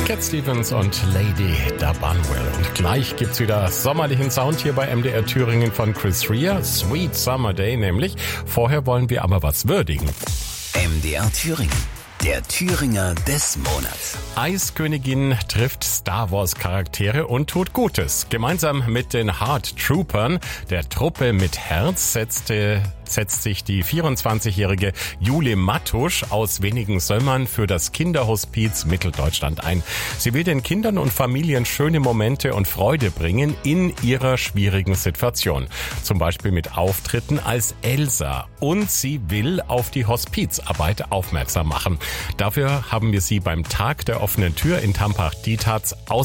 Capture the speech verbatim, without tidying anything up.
Cat Stevens und Lady da Bunwell. Und gleich gibt's wieder sommerlichen Sound hier bei M D R Thüringen von Chris Rea. Sweet Summer Day nämlich. Vorher wollen wir aber was würdigen. M D R Thüringen. Der Thüringer des Monats. Eiskönigin trifft Star Wars Charaktere und tut Gutes. Gemeinsam mit den Heart Troopern, der Truppe mit Herz, setzte, setzt sich die vierundzwanzigjährige Jule Mattusch aus Wenigen-Sömmern für das Kinderhospiz Mitteldeutschland ein. Sie will den Kindern und Familien schöne Momente und Freude bringen in ihrer schwierigen Situation. Zum Beispiel mit Auftritten als Elsa. Und sie will auf die Hospizarbeit aufmerksam machen. Dafür haben wir sie beim Tag der offenen Tür in Tampach-Dietharz aus